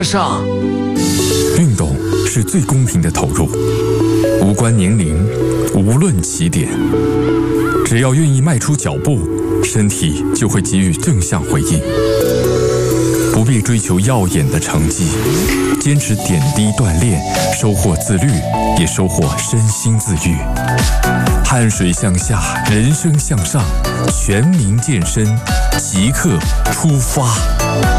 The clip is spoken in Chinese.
上。 运动是最公平的投入，无关年龄，无论起点，只要愿意迈出脚步，身体就会给予正向回应。不必追求耀眼的成绩，坚持点滴锻炼，收获自律，也收获身心自愈。汗水向下，人生向上，全民健身，即刻出发。